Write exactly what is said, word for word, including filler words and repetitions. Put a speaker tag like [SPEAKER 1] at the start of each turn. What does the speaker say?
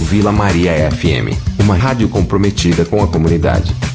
[SPEAKER 1] Vila Maria F M, uma rádio comprometida com a comunidade.